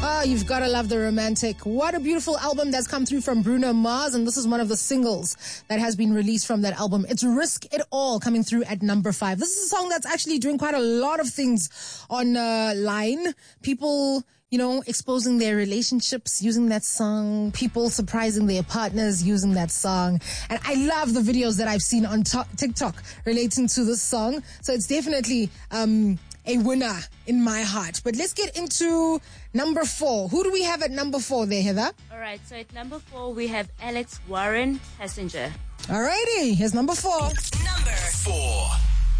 Ah, you've got to love the romantic. What a beautiful album that's come through from Bruno Mars, and this is one of the singles that has been released from that album. It's Risk It All coming through at number 5. This is a song that's actually doing quite a lot of things online. People, exposing their relationships using that song, people surprising their partners using that song. And I love the videos that I've seen on TikTok relating to this song. So it's definitely a winner in my heart. But let's get into number 4. Who do we have at number 4 there, Heather? All right, so at number 4, we have Alex Warren, Passenger. Alrighty, here's number 4. Number 4.